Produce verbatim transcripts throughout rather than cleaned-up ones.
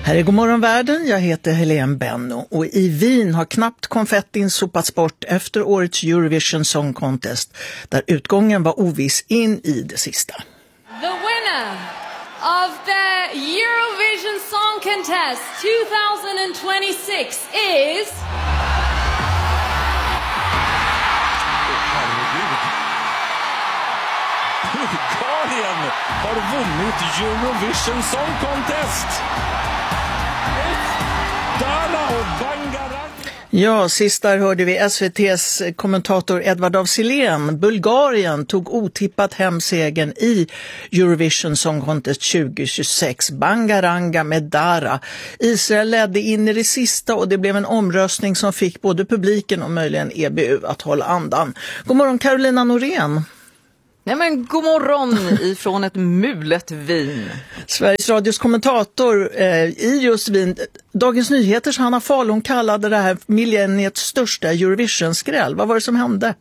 Här är Godmorgon världen, jag heter Helene Benno och i Wien har knappt konfettin sopats bort efter årets Eurovision Song Contest där utgången var oviss in i det sista. The winner of the Eurovision Song Contest twenty twenty-six is... Bulgarien har vunnit Eurovision Song Contest. Dara och Bangarang. Ja, sist där hörde vi S V T:s kommentator Edvard af Sillén. Bulgarien tog otippat hem segern i Eurovision Song Contest tjugo tjugosex. Bangaranga med Dara. Israel ledde in i det sista och det blev en omröstning som fick både publiken och möjligen E B U att hålla andan. God morgon Carolina Norén. Nej men god morgon ifrån ett mulet Wien. Sveriges Radios kommentator eh, i just Wien. Dagens Nyheters Hanna Fahlon kallade det här millenniets största Eurovision-skräll. Vad var det som hände?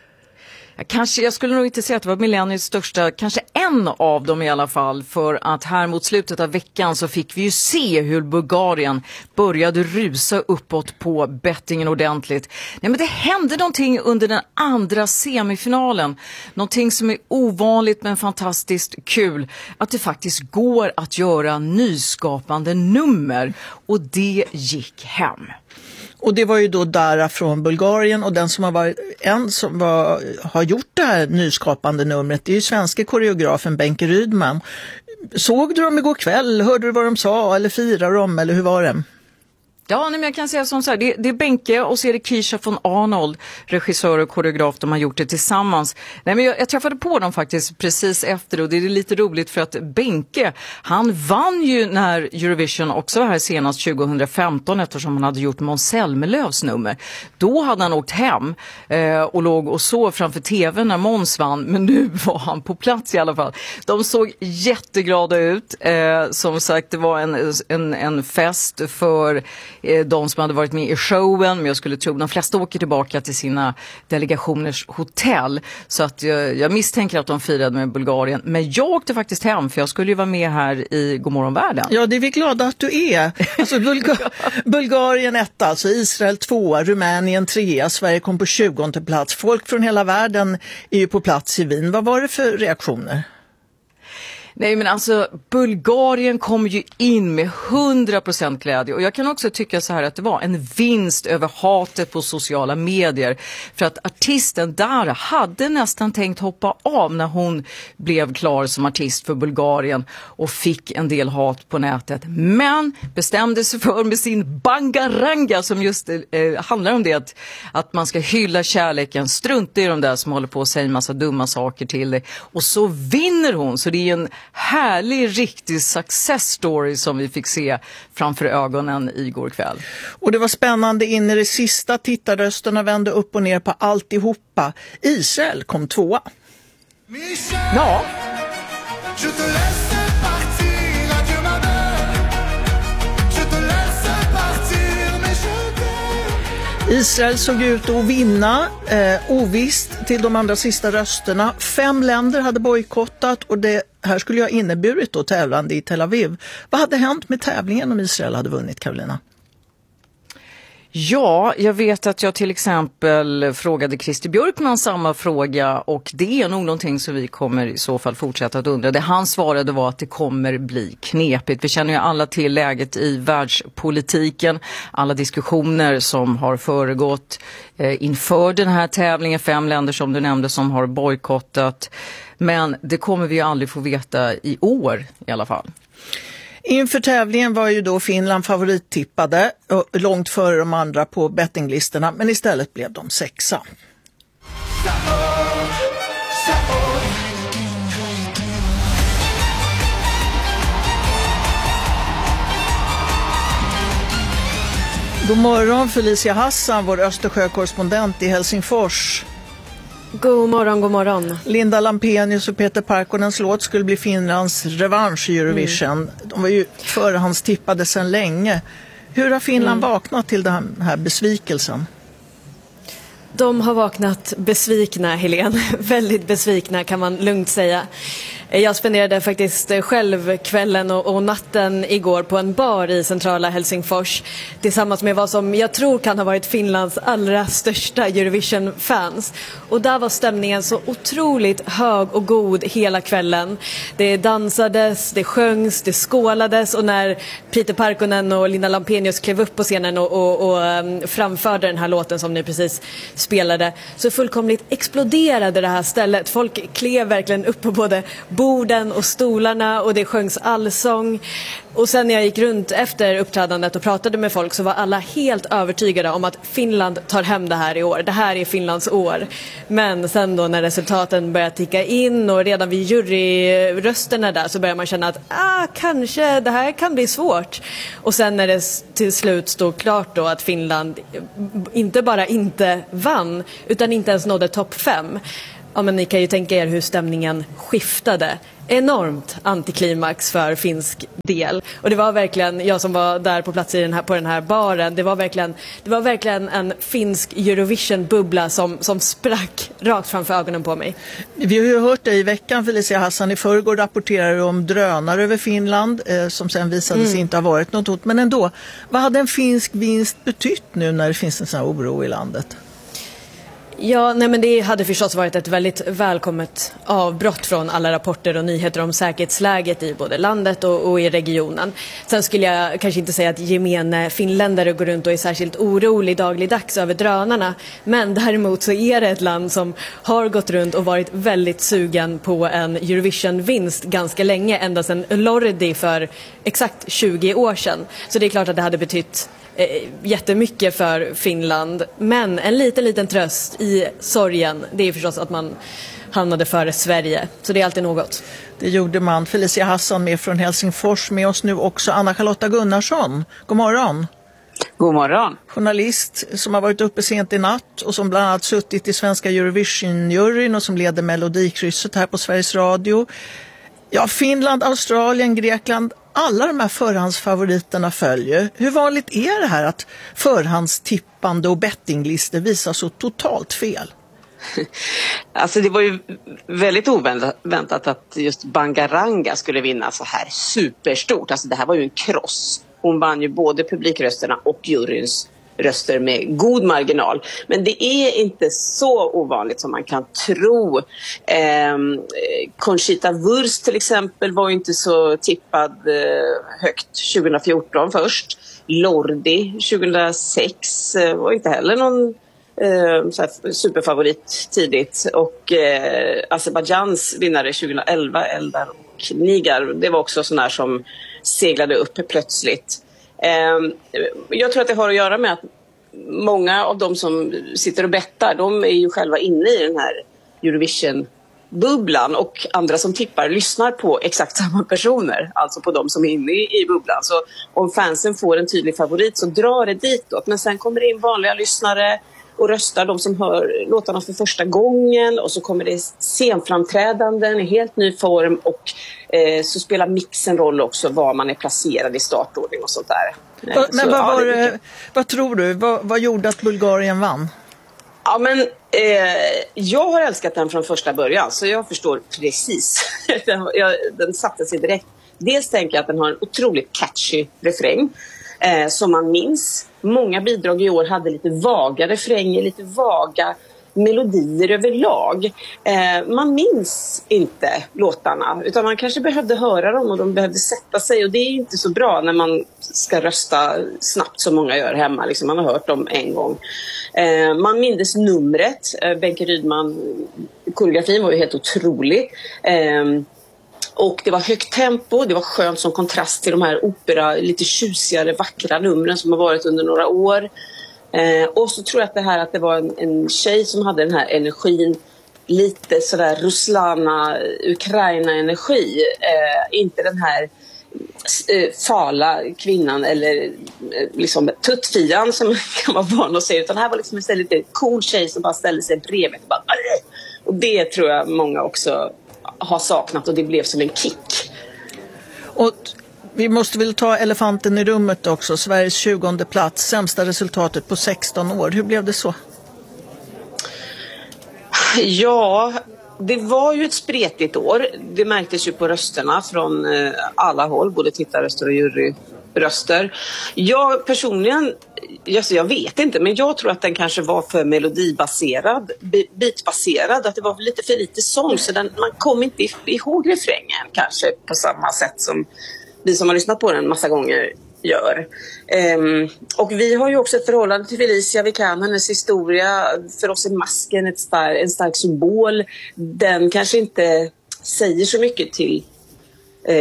Kanske, jag skulle nog inte säga att det var millenniets största, kanske en av dem i alla fall, för att här mot slutet av veckan så fick vi ju se hur Bulgarien började rusa uppåt på bettingen ordentligt. Nej men det hände någonting under den andra semifinalen, någonting som är ovanligt men fantastiskt kul, att det faktiskt går att göra nyskapande nummer och det gick hem. Och det var ju då Dara från Bulgarien och den som har varit en som var, har gjort det här nyskapande numret, det är ju svenska koreografen Benke Rydman. Såg du dem igår kväll? Hörde du vad de sa eller firade dem eller hur var det? Ja, men jag kan säga som så här, det, det är Benke och så är det Kisha von Arnold, regissör och koreograf, de har gjort det tillsammans. Nej, men jag, jag träffade på dem faktiskt precis efter och det är lite roligt för att Benke, han vann ju när Eurovision också var här senast tjugo femton eftersom han hade gjort Måns Zelmerlöws nummer. Då hade han åkt hem eh, och låg och sov framför tvn när Måns vann, men nu var han på plats i alla fall. De såg jätteglada ut, eh, som sagt det var en, en, en fest för de som hade varit med i showen, men jag skulle tro att de flesta åker tillbaka till sina delegationers hotell, så att jag, jag misstänker att de firade med Bulgarien, men jag åkte faktiskt hem för jag skulle ju vara med här i Godmorgon världen. Ja, det är vi glada att du är. Alltså Bulga- Bulgarien ett, alltså Israel två, Rumänien tre, Sverige kom på tjugonde plats. Folk från hela världen är ju på plats i Wien. Vad var det för reaktioner? Nej men alltså Bulgarien kom ju in med hundra procent glädje och jag kan också tycka så här att det var en vinst över hatet på sociala medier för att artisten Dara hade nästan tänkt hoppa av när hon blev klar som artist för Bulgarien och fick en del hat på nätet, men bestämde sig för med sin Bangaranga som just eh, handlar om det att, att man ska hylla kärleken, strunta i de där som håller på att säga en massa dumma saker till dig och så vinner hon, så det är en härlig, riktig success story som vi fick se framför ögonen igår kväll. Och det var spännande in i det sista, tittarrösterna vände upp och ner på alltihopa. Israel kom tvåa. Ja. Israel såg ut att vinna, eh, ovisst till de andra sista rösterna. Fem länder hade bojkottat och det här skulle ha inneburit då tävlande i Tel Aviv. Vad hade hänt med tävlingen om Israel hade vunnit, Carolina? Ja, jag vet att jag till exempel frågade Christer Björkman samma fråga och det är nog någonting som vi kommer i så fall fortsätta att undra. Det han svarade var att det kommer bli knepigt. Vi känner ju alla till läget i världspolitiken, alla diskussioner som har föregått eh, inför den här tävlingen, fem länder som du nämnde som har bojkottat. Men det kommer vi ju aldrig få veta i år i alla fall. Inför tävlingen var ju då Finland favorittippade långt före de andra på bettinglistorna, men istället blev de sexa. God morgon Felicia Hassan, vår Östersjökorrespondent i Helsingfors. God morgon, god morgon. Linda Lampenius och Peter Parkkonens låt skulle bli Finlands revansch i Eurovision. Mm. De var ju förhandstippade sedan länge. Hur har Finland mm. vaknat till den här besvikelsen? De har vaknat besvikna, Helene. Väldigt besvikna kan man lugnt säga. Jag spenderade faktiskt själv kvällen och, och natten igår på en bar i centrala Helsingfors tillsammans med vad som jag tror kan ha varit Finlands allra största Eurovision-fans. Och där var stämningen så otroligt hög och god hela kvällen. Det dansades, det sjöngs, det skålades, och när Peter Parkkonen och Linda Lampenius klev upp på scenen och, och, och um, framförde den här låten som ni precis spelade, så fullkomligt exploderade det här stället. Folk klev verkligen upp på både borden och stolarna, och det sjöngs allsång. Och sen när jag gick runt efter uppträdandet och pratade med folk, så var alla helt övertygade om att Finland tar hem det här i år. Det här är Finlands år. Men sen då när resultaten börjar ticka in och redan vid juryrösterna där, så börjar man känna att ah, kanske det här kan bli svårt. Och sen när det till slut stod klart då att Finland inte bara inte vann, utan inte ens nådde topp fem. Ja, men ni kan ju tänka er hur stämningen skiftade. Enormt antiklimax för finsk del. Och det var verkligen, jag som var där på plats i den här, på den här baren, det var verkligen, det var verkligen en finsk Eurovision-bubbla som, som sprack rakt framför ögonen på mig. Vi har ju hört dig i veckan, Felicia Hassan. I förrgår rapporterade du om drönare över Finland eh, som sen visade sig mm. inte ha varit något hot. Men ändå, vad hade en finsk vinst betytt nu när det finns en sån här oro i landet? Ja, nej men det hade förstås varit ett väldigt välkommet avbrott från alla rapporter och nyheter om säkerhetsläget i både landet och, och i regionen. Sen skulle jag kanske inte säga att gemene finländare går runt och är särskilt orolig dagligdags över drönarna. Men däremot så är det ett land som har gått runt och varit väldigt sugen på en Eurovision-vinst ganska länge, ända sedan Lordi för exakt tjugo år sedan. Så det är klart att det hade betytt Eh, jättemycket för Finland, men en liten liten tröst i sorgen, det är förstås att man hamnade före Sverige, så det är alltid något. Det gjorde man. Felicia Hassan med från Helsingfors, med oss nu också Anna-Charlotta Gunnarsson. God morgon. God morgon. Journalist som har varit uppe sent i natt och som bland annat suttit i svenska Eurovision-juryn och som leder Melodikrysset här på Sveriges Radio. Ja, Finland, Australien, Grekland, alla de här förhandsfavoriterna följer. Hur vanligt är det här att förhandstippande och bettinglistor visar så totalt fel? Alltså det var ju väldigt oväntat att just Bangaranga skulle vinna så här superstort. Alltså det här var ju en kross. Hon vann ju både publikrösterna och juryns röster med god marginal. Men det är inte så ovanligt som man kan tro. Eh, Conchita Wurst till exempel var inte så tippad eh, högt tjugo fjorton först. Lordi tjugo sex eh, var inte heller någon eh, så här superfavorit tidigt. Och eh, Azerbajdzjans vinnare tjugo elva, Eldar och Nigar, det var också sån här som seglade upp plötsligt. Jag tror att det har att göra med att många av de som sitter och bettar, de är ju själva inne i den här Eurovision-bubblan, och andra som tippar lyssnar på exakt samma personer, alltså på de som är inne i bubblan. Så om fansen får en tydlig favorit så drar det ditåt, men sen kommer det in vanliga lyssnare och röstar, de som hör låtarna för första gången, och så kommer det scenframträdanden i helt ny form, och eh, så spelar mixen roll också, var man är placerad i startordning och sånt där. Men så, vad, ja, var, det, vad tror du? Vad, vad gjorde att Bulgarien vann? Ja, men eh, jag har älskat den från första början, så jag förstår precis. den, jag, den satte sig direkt. Dels tänker jag att den har en otroligt catchy refräng eh, som man minns. Många bidrag i år hade lite vaga refränger, lite vaga melodier överlag. Eh, man minns inte låtarna, utan man kanske behövde höra dem och de behövde sätta sig, och det är inte så bra när man ska rösta snabbt som många gör hemma. Liksom, man har hört dem en gång. Eh, man mindes numret. Eh, Benke Rydman, koreografin var ju helt otrolig. Eh, Och det var högt tempo, det var skönt som kontrast till de här opera, lite tjusigare, vackra numren som har varit under några år. Eh, och så tror jag att det här att det var en, en tjej som hade den här energin, lite sådär Ruslana, Ukraina-energi. Eh, inte den här eh, fala kvinnan eller eh, liksom tuttfian som kan vara van att se, utan här var liksom en lite cool tjej som bara ställde sig bredvid och bara, och det tror jag många också har saknat, och det blev som en kick. Och vi måste väl ta elefanten i rummet också. Sveriges tjugonde plats, sämsta resultatet på sexton år. Hur blev det så? Ja, det var ju ett spretigt år. Det märktes ju på rösterna från eh, alla håll, både tittarröster och juryröster. Jag personligen, alltså jag vet inte, men jag tror att den kanske var för melodibaserad, bitbaserad, att det var lite för lite sång, så den, man kom inte ihåg refrängen kanske på samma sätt som vi som har lyssnat på den massa gånger gör. Um, och vi har ju också ett förhållande till Felicia. Vi kan hennes historia. För oss är masken ett star- en stark symbol. Den kanske inte säger så mycket till uh,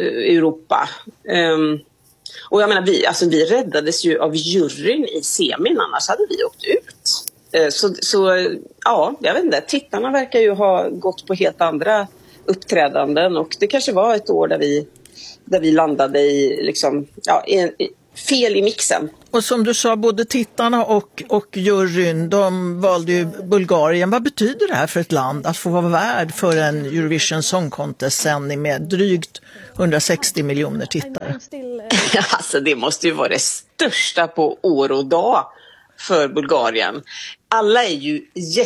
Europa. Um, och jag menar, vi, alltså, vi räddades ju av juryn i semin, annars hade vi åkt ut. Uh, så, så ja, jag vet inte. Tittarna verkar ju ha gått på helt andra uppträdanden, och det kanske var ett år där vi där vi landade i, liksom, ja, i, i, fel i mixen. Och som du sa, både tittarna och, och juryn, de valde ju Bulgarien. Vad betyder det här för ett land att få vara värd för en Eurovision Song Contest-sändning med drygt hundrasextio miljoner tittare? Alltså det måste ju vara det största på år och dag för Bulgarien. Alla är ju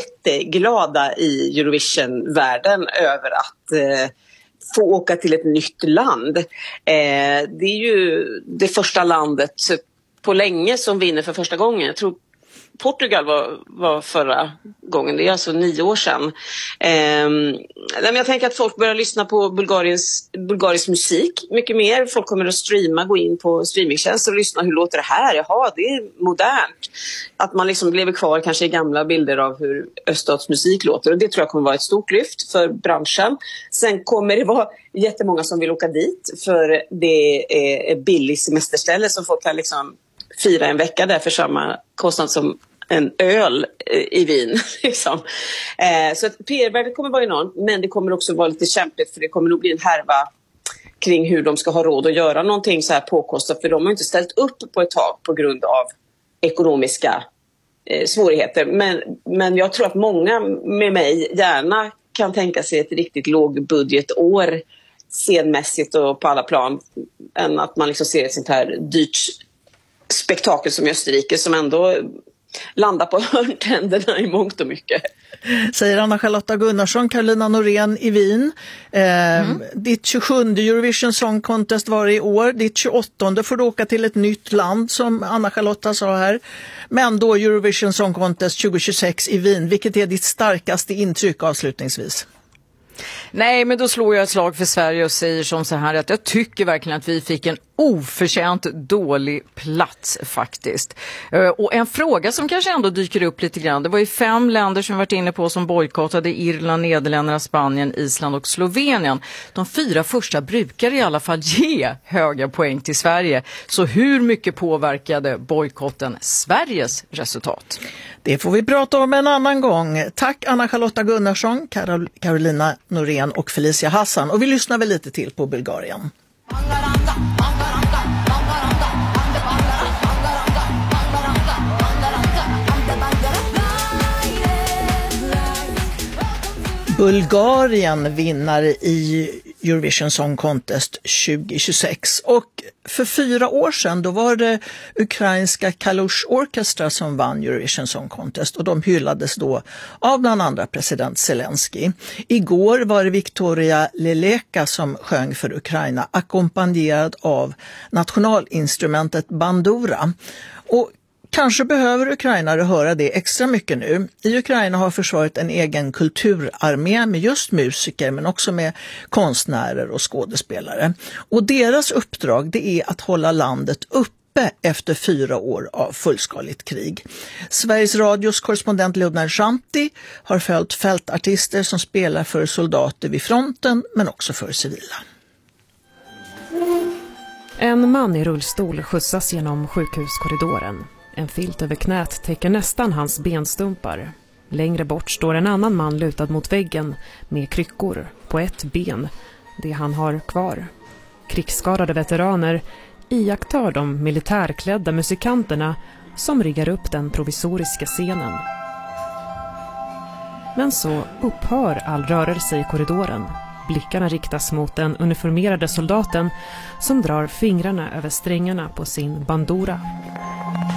jätteglada i Eurovision-världen över att eh, få åka till ett nytt land. Eh, det är ju det första landet på länge som vinner för första gången. Jag tror Portugal var, var förra gången, det är alltså nio år sedan. Eh, men jag tänker att folk börjar lyssna på Bulgariens, bulgarisk musik mycket mer. Folk kommer att streama, gå in på streamingtjänster och lyssna. Hur låter det här? Jaha, det är modernt. Att man liksom lever kvar kanske i gamla bilder av hur öststatsmusik låter. Och det tror jag kommer vara ett stort lyft för branschen. Sen kommer det vara jättemånga som vill åka dit, för det är billig semesterställe som folk kan liksom fira en vecka där för samma kostnad som en öl i Wien. Liksom. Eh, så att P R-värdet kommer vara enormt, men det kommer också vara lite kämpigt, för det kommer nog bli en härva kring hur de ska ha råd att göra någonting så här påkostat, för de har inte ställt upp på ett tag på grund av ekonomiska eh, svårigheter. Men, men jag tror att många med mig gärna kan tänka sig ett riktigt lågbudgetår scenmässigt och på alla plan, än att man liksom ser ett sånt här dyrt spektakel som i Österrike som ändå landar på hörntänderna i mångt och mycket. Säger Anna-Charlotta Gunnarsson, Carolina Norén i Wien. Eh, mm. Ditt tjugosjunde Eurovision Song Contest var i år. Ditt tjugoåttonde får du åka till ett nytt land, som Anna-Charlotta sa här. Men då Eurovision Song Contest tjugohundratjugosex i Wien. Vilket är ditt starkaste intryck avslutningsvis? Nej, men då slår jag ett slag för Sverige och säger som så här att jag tycker verkligen att vi fick en oförtjänt dålig plats faktiskt. Och en fråga som kanske ändå dyker upp lite grann, det var ju fem länder som varit inne på som bojkottade: Irland, Nederländerna, Spanien, Island och Slovenien. De fyra första brukar i alla fall ge höga poäng till Sverige. Så hur mycket påverkade bojkotten Sveriges resultat? Det får vi prata om en annan gång. Tack Anna-Charlotta Gunnarsson, Karol- Carolina Norén och Felicia Hassan. Och vi lyssnar väl lite till på Bulgarien. Bulgarien vinnare i Eurovision Song Contest tjugohundratjugosex, och för fyra år sedan då var det ukrainska Kalush Orchestra som vann Eurovision Song Contest, och de hyllades då av bland andra president Zelensky. Igår var det Victoria Leleka som sjöng för Ukraina, ackompanjerad av nationalinstrumentet bandura. Och kanske behöver ukrainare höra det extra mycket nu. I Ukraina har försvaret en egen kulturarmé med just musiker, men också med konstnärer och skådespelare. Och deras uppdrag, det är att hålla landet uppe efter fyra år av fullskaligt krig. Sveriges Radios korrespondent Ludmila Shanti har följt fältartister som spelar för soldater vid fronten, men också för civila. En man i rullstol skjutsas genom sjukhuskorridoren. En filt över knät täcker nästan hans benstumpar. Längre bort står en annan man lutad mot väggen med kryckor på ett ben, det han har kvar. Krigsskadade veteraner iakttar de militärklädda musikanterna som riggar upp den provisoriska scenen. Men så upphör all rörelse i korridoren. Blickarna riktas mot den uniformerade soldaten som drar fingrarna över strängarna på sin bandura.